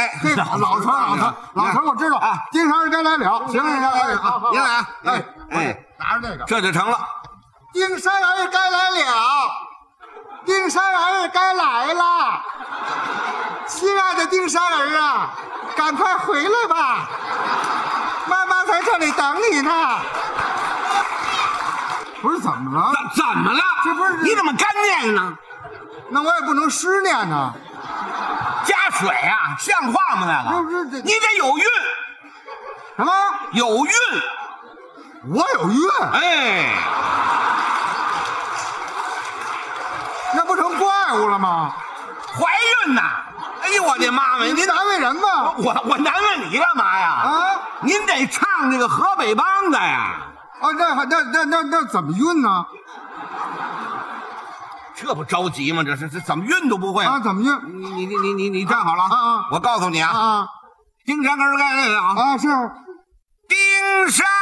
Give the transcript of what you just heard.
这老词我知道啊。丁山儿该来了，行，好， 您来啊！ 拿着这个， 这就成了。 丁山儿该来了，丁山儿该来了，亲爱的丁山儿啊，赶快回来吧，妈妈在这里等你呢。不是怎么了？ 怎么了？ 这不是你怎么干念呢？ 那我也不能湿念呢。 加水啊，像话吗？那个， 不是这你得有韵。 什么？ 有韵。 我有韵？ 哎， 那不成怪物了吗？ 怀孕呐！哎呦，我的妈妈！您难为人吗？ 我难为你干嘛呀？ 啊！ 您得唱那个河北梆子呀！ 哦，那怎么韵呢？ 这不着急吗？这怎么韵都不会啊？怎么韵？ 你站好了啊！ 我告诉你啊，丁山根该来了啊！ 是丁山。